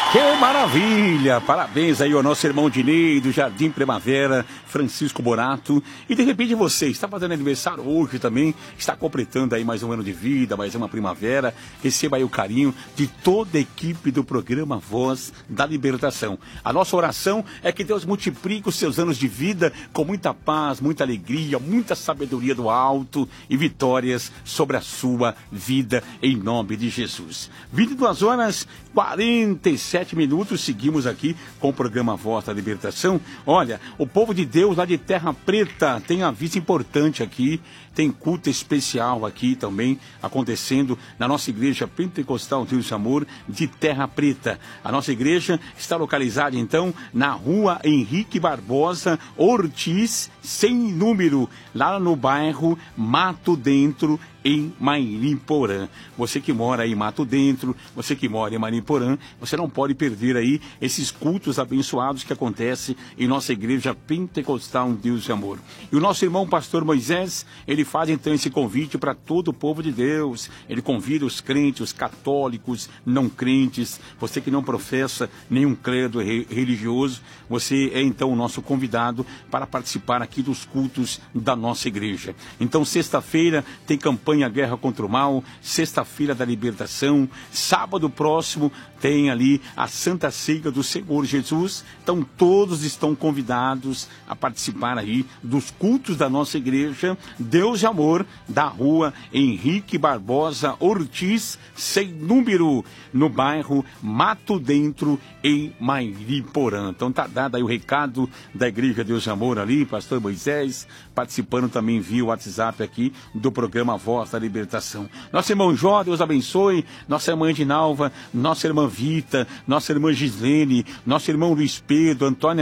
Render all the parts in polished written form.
Que maravilha! Parabéns aí ao nosso irmão Dinei, do Jardim Primavera, Francisco Bonato. E de repente você está fazendo aniversário hoje também, está completando aí mais um ano de vida, mais uma primavera. Receba aí o carinho de toda a equipe do programa Voz da Libertação. A nossa oração é que Deus multiplique os seus anos de vida com muita paz, muita alegria, muita sabedoria do alto e vitórias sobre a sua vida, em nome de Jesus. 22 horas 47 minutos, seguimos aqui com o programa Voz da Libertação. Olha, o povo de Deus lá de Terra Preta tem aviso importante aqui, tem culto especial aqui também acontecendo na nossa igreja Pentecostal Deus de Amor de Terra Preta. A nossa igreja está localizada então na rua Henrique Barbosa Ortiz, sem número, lá no bairro Mato Dentro, em Mariporã. Você que mora aí em Mato Dentro, você que mora em Mariporã, você não pode perder aí esses cultos abençoados que acontecem em nossa igreja Pentecostal Deus de Amor. E o nosso irmão pastor Moisés, ele faz então esse convite para todo o povo de Deus. Ele convida os crentes, os católicos, não crentes, você que não professa nenhum credo religioso, você é então o nosso convidado para participar aqui dos cultos da nossa igreja. Então sexta-feira tem campanha Guerra contra o Mal, sexta-feira da Libertação, sábado próximo tem ali a Santa Ceia do Senhor Jesus. Então todos estão convidados a participar aí dos cultos da nossa igreja Deus de Amor, da rua Henrique Barbosa Ortiz, sem número, no bairro Mato Dentro, em Mariporã. Então tá dado aí o recado da igreja Deus de Amor ali, pastor Moisés, participando também via WhatsApp aqui do programa Voz da Libertação. Nosso irmão Jó, Deus abençoe, nossa irmã Edinalva, nossa irmã Vita, nossa irmã Gislene, nosso irmão Luiz Pedro, Antônio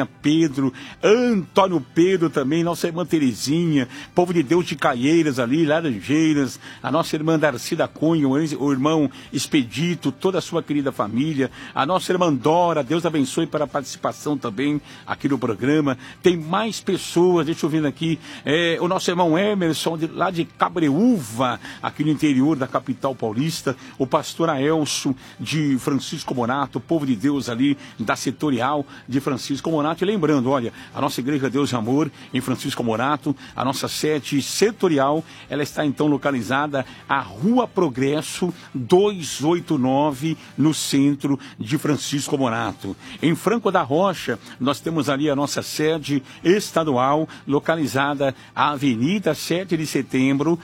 Pedro também, nossa irmã Terezinha, povo de Deus de Caieiras ali, Laranjeiras, a nossa irmã Darcida Cunha, o irmão Expedito, toda a sua querida família, a nossa irmã Dora, Deus abençoe para a participação também aqui no programa. Tem mais pessoas, deixa eu ver aqui, o nosso irmão Emerson, lá de Cabreúva, aqui no interior da capital paulista, o pastor Aelso de Francisco Monato, o povo de Deus ali da setorial de Francisco Monato. E lembrando, olha, a nossa igreja Deus de Amor em Francisco Monato, a nossa sede setorial, ela está então localizada à Rua Progresso 289, no centro de Francisco Monato. Em Franco da Rocha, nós temos ali a nossa sede estadual, localizada à Avenida 7 de Setembro,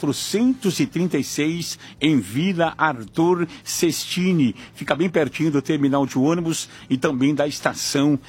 436, em Vila Arthur Sestini. Fica bem pertinho do terminal de ônibus e também da estação